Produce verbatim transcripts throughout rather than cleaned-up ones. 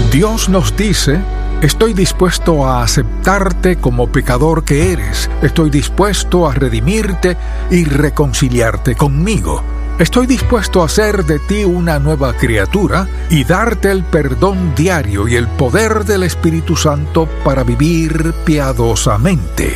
Dios nos dice: estoy dispuesto a aceptarte como pecador que eres. Estoy dispuesto a redimirte y reconciliarte conmigo. Estoy dispuesto a hacer de ti una nueva criatura y darte el perdón diario y el poder del Espíritu Santo para vivir piadosamente.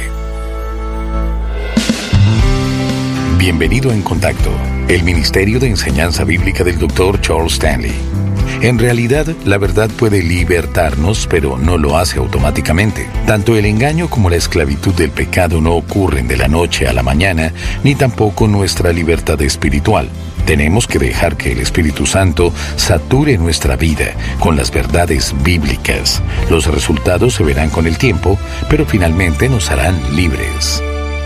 Bienvenido a En Contacto, el Ministerio de Enseñanza Bíblica del doctor Charles Stanley. En realidad, la verdad puede libertarnos, pero no lo hace automáticamente. Tanto el engaño como la esclavitud del pecado no ocurren de la noche a la mañana, ni tampoco nuestra libertad espiritual. Tenemos que dejar que el Espíritu Santo sature nuestra vida con las verdades bíblicas. Los resultados se verán con el tiempo, pero finalmente nos harán libres.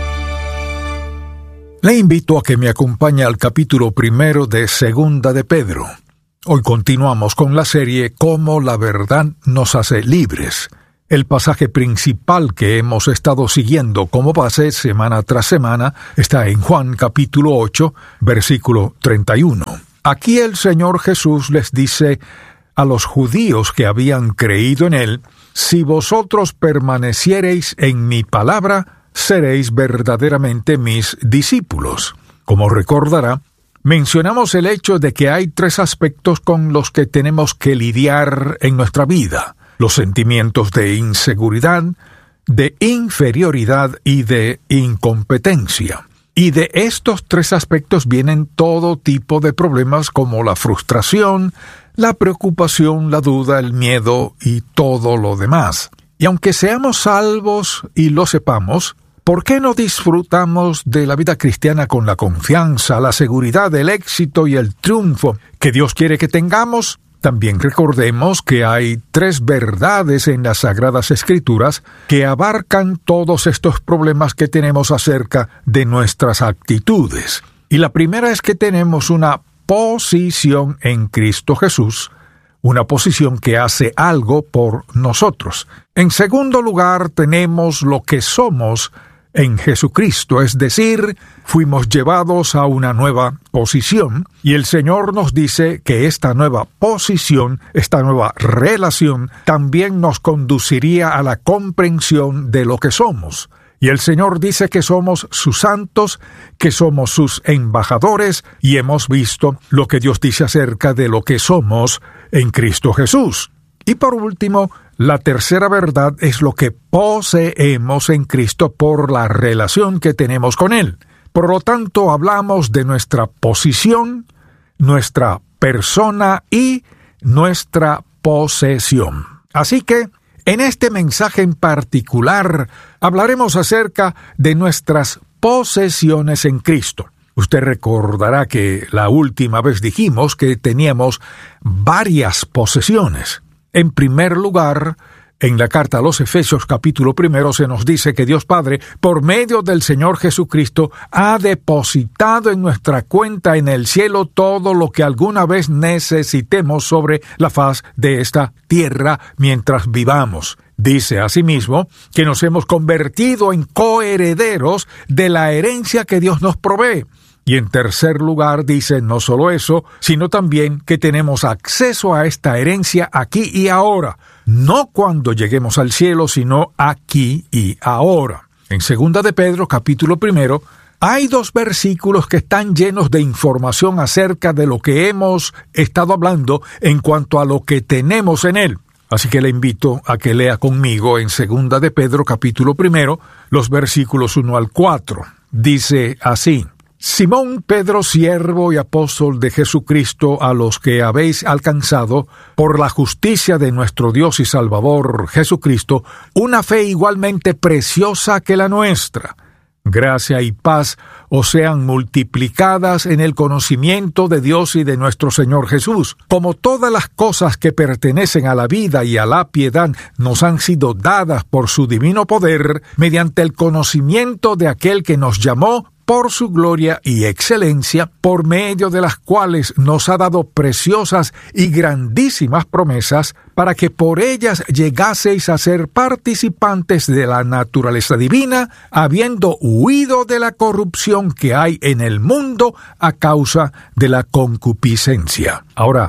Le invito a que me acompañe al capítulo primero de Segunda de Pedro. Hoy continuamos con la serie Cómo la verdad nos hace libres. El pasaje principal que hemos estado siguiendo como base semana tras semana está en Juan capítulo ocho, versículo treinta y uno. Aquí el Señor Jesús les dice a los judíos que habían creído en Él: si vosotros permaneciereis en mi palabra, seréis verdaderamente mis discípulos. Como recordará, mencionamos el hecho de que hay tres aspectos con los que tenemos que lidiar en nuestra vida: los sentimientos de inseguridad, de inferioridad y de incompetencia. Y de estos tres aspectos vienen todo tipo de problemas como la frustración, la preocupación, la duda, el miedo y todo lo demás. Y aunque seamos salvos y lo sepamos, ¿por qué no disfrutamos de la vida cristiana con la confianza, la seguridad, el éxito y el triunfo que Dios quiere que tengamos? También recordemos que hay tres verdades en las Sagradas Escrituras que abarcan todos estos problemas que tenemos acerca de nuestras actitudes. Y la primera es que tenemos una posición en Cristo Jesús, una posición que hace algo por nosotros. En segundo lugar, tenemos lo que somos en Jesucristo, es decir, fuimos llevados a una nueva posición, y el Señor nos dice que esta nueva posición, esta nueva relación, también nos conduciría a la comprensión de lo que somos. Y el Señor dice que somos sus santos, que somos sus embajadores, y hemos visto lo que Dios dice acerca de lo que somos en Cristo Jesús. Y por último, la tercera verdad es lo que poseemos en Cristo por la relación que tenemos con Él. Por lo tanto, hablamos de nuestra posición, nuestra persona y nuestra posesión. Así que, en este mensaje en particular, hablaremos acerca de nuestras posesiones en Cristo. Usted recordará que la última vez dijimos que teníamos varias posesiones. En primer lugar, en la carta a los Efesios capítulo primero se nos dice que Dios Padre, por medio del Señor Jesucristo, ha depositado en nuestra cuenta en el cielo todo lo que alguna vez necesitemos sobre la faz de esta tierra mientras vivamos. Dice asimismo que nos hemos convertido en coherederos de la herencia que Dios nos provee. Y en tercer lugar dice no solo eso, sino también que tenemos acceso a esta herencia aquí y ahora, no cuando lleguemos al cielo, sino aquí y ahora. En Segunda de Pedro, capítulo primero, hay dos versículos que están llenos de información acerca de lo que hemos estado hablando en cuanto a lo que tenemos en él. Así que le invito a que lea conmigo en Segunda de Pedro, capítulo primero, los versículos uno al cuatro. Dice así: Simón Pedro, siervo y apóstol de Jesucristo, a los que habéis alcanzado, por la justicia de nuestro Dios y Salvador Jesucristo, una fe igualmente preciosa que la nuestra. Gracia y paz os sean multiplicadas en el conocimiento de Dios y de nuestro Señor Jesús. Como todas las cosas que pertenecen a la vida y a la piedad nos han sido dadas por su divino poder, mediante el conocimiento de aquel que nos llamó por su gloria y excelencia, por medio de las cuales nos ha dado preciosas y grandísimas promesas, para que por ellas llegaseis a ser participantes de la naturaleza divina, habiendo huido de la corrupción que hay en el mundo a causa de la concupiscencia. Ahora,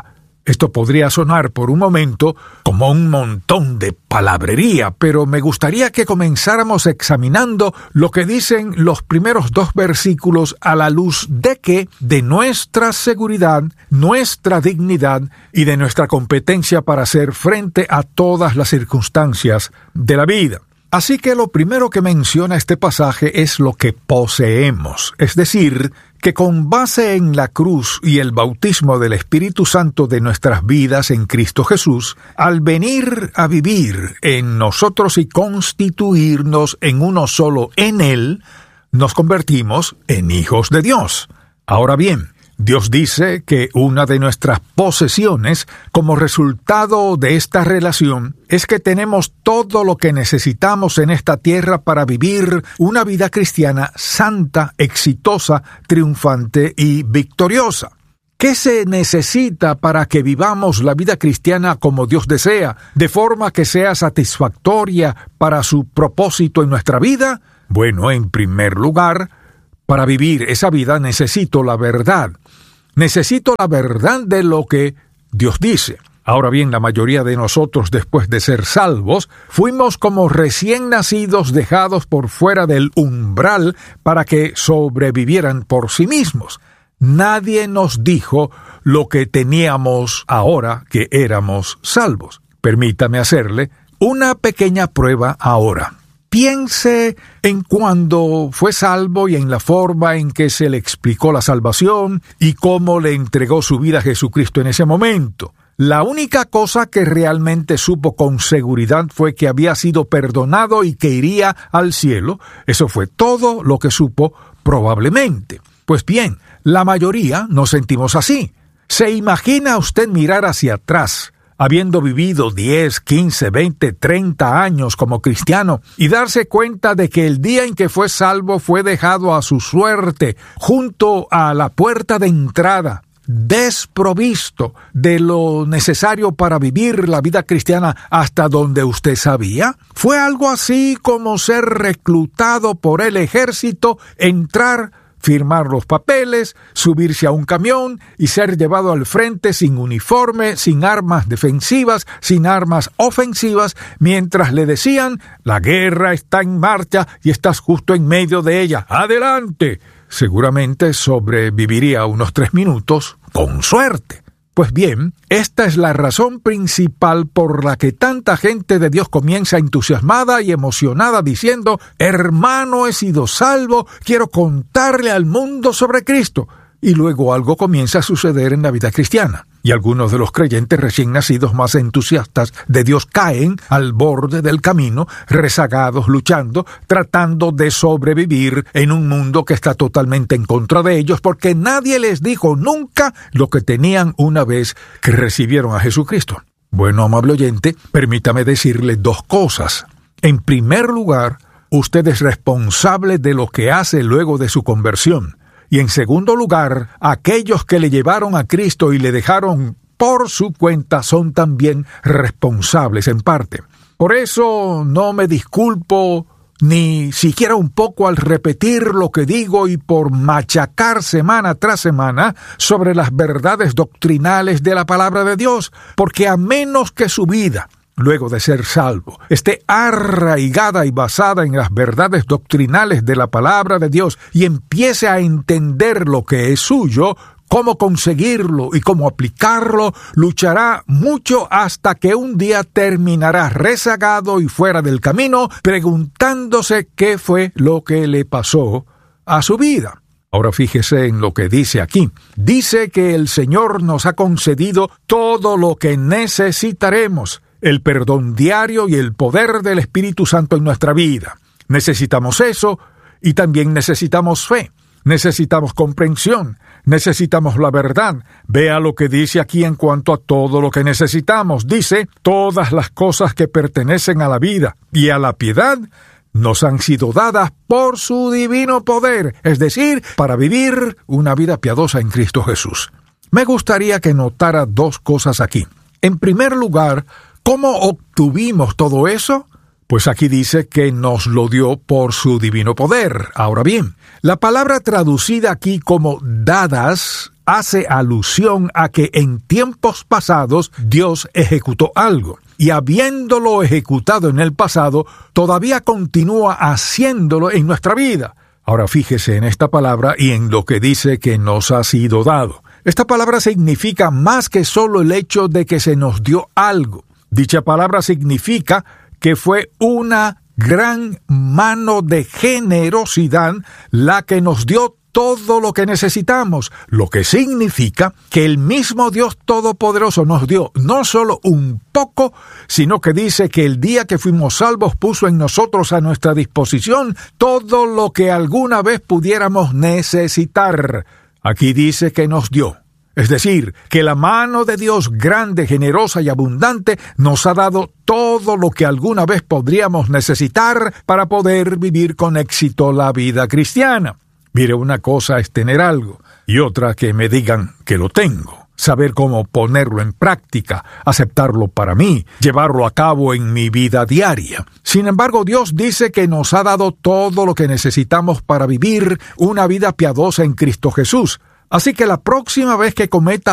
Esto podría sonar por un momento como un montón de palabrería, pero me gustaría que comenzáramos examinando lo que dicen los primeros dos versículos a la luz de que de nuestra seguridad, nuestra dignidad y de nuestra competencia para hacer frente a todas las circunstancias de la vida. Así que lo primero que menciona este pasaje es lo que poseemos, es decir, que con base en la cruz y el bautismo del Espíritu Santo de nuestras vidas en Cristo Jesús, al venir a vivir en nosotros y constituirnos en uno solo en Él, nos convertimos en hijos de Dios. Ahora bien, Dios dice que una de nuestras posesiones, como resultado de esta relación, es que tenemos todo lo que necesitamos en esta tierra para vivir una vida cristiana santa, exitosa, triunfante y victoriosa. ¿Qué se necesita para que vivamos la vida cristiana como Dios desea, de forma que sea satisfactoria para su propósito en nuestra vida? Bueno, en primer lugar, para vivir esa vida necesito la verdad. Necesito la verdad de lo que Dios dice. Ahora bien, la mayoría de nosotros, después de ser salvos, fuimos como recién nacidos dejados por fuera del umbral para que sobrevivieran por sí mismos. Nadie nos dijo lo que teníamos ahora que éramos salvos. Permítame hacerle una pequeña prueba ahora. Piense en cuando fue salvo y en la forma en que se le explicó la salvación y cómo le entregó su vida a Jesucristo en ese momento. La única cosa que realmente supo con seguridad fue que había sido perdonado y que iría al cielo. Eso fue todo lo que supo probablemente. Pues bien, la mayoría nos sentimos así. ¿Se imagina usted mirar hacia atrás, habiendo vivido diez, quince, veinte, treinta años como cristiano, y darse cuenta de que el día en que fue salvo fue dejado a su suerte, junto a la puerta de entrada, desprovisto de lo necesario para vivir la vida cristiana hasta donde usted sabía? Fue algo así como ser reclutado por el ejército, entrar, firmar los papeles, subirse a un camión y ser llevado al frente sin uniforme, sin armas defensivas, sin armas ofensivas, mientras le decían: la guerra está en marcha y estás justo en medio de ella. ¡Adelante! Seguramente sobreviviría unos tres minutos, con suerte. Pues bien, esta es la razón principal por la que tanta gente de Dios comienza entusiasmada y emocionada diciendo: hermano, he sido salvo, quiero contarle al mundo sobre Cristo. Y luego algo comienza a suceder en la vida cristiana. Y algunos de los creyentes recién nacidos más entusiastas de Dios caen al borde del camino, rezagados, luchando, tratando de sobrevivir en un mundo que está totalmente en contra de ellos, porque nadie les dijo nunca lo que tenían una vez que recibieron a Jesucristo. Bueno, amable oyente, permítame decirle dos cosas. En primer lugar, usted es responsable de lo que hace luego de su conversión. Y en segundo lugar, aquellos que le llevaron a Cristo y le dejaron por su cuenta son también responsables en parte. Por eso no me disculpo ni siquiera un poco al repetir lo que digo y por machacar semana tras semana sobre las verdades doctrinales de la palabra de Dios, porque a menos que su vida, luego de ser salvo, esté arraigada y basada en las verdades doctrinales de la palabra de Dios y empiece a entender lo que es suyo, cómo conseguirlo y cómo aplicarlo, luchará mucho hasta que un día terminará rezagado y fuera del camino, preguntándose qué fue lo que le pasó a su vida. Ahora fíjese en lo que dice aquí. Dice que el Señor nos ha concedido todo lo que necesitaremos: el perdón diario y el poder del Espíritu Santo en nuestra vida. Necesitamos eso y también necesitamos fe. Necesitamos comprensión. Necesitamos la verdad. Vea lo que dice aquí en cuanto a todo lo que necesitamos. Dice: todas las cosas que pertenecen a la vida y a la piedad nos han sido dadas por su divino poder, es decir, para vivir una vida piadosa en Cristo Jesús. Me gustaría que notara dos cosas aquí. En primer lugar, ¿cómo obtuvimos todo eso? Pues aquí dice que nos lo dio por su divino poder. Ahora bien, la palabra traducida aquí como dadas hace alusión a que en tiempos pasados Dios ejecutó algo, y habiéndolo ejecutado en el pasado, todavía continúa haciéndolo en nuestra vida. Ahora fíjese en esta palabra y en lo que dice que nos ha sido dado. Esta palabra significa más que solo el hecho de que se nos dio algo. Dicha palabra significa que fue una gran mano de generosidad la que nos dio todo lo que necesitamos, lo que significa que el mismo Dios Todopoderoso nos dio no solo un poco, sino que dice que el día que fuimos salvos puso en nosotros a nuestra disposición todo lo que alguna vez pudiéramos necesitar. Aquí dice que nos dio. Es decir, que la mano de Dios grande, generosa y abundante nos ha dado todo lo que alguna vez podríamos necesitar para poder vivir con éxito la vida cristiana. Mire, una cosa es tener algo y otra que me digan que lo tengo. Saber cómo ponerlo en práctica, aceptarlo para mí, llevarlo a cabo en mi vida diaria. Sin embargo, Dios dice que nos ha dado todo lo que necesitamos para vivir una vida piadosa en Cristo Jesús. Así que la próxima vez que cometa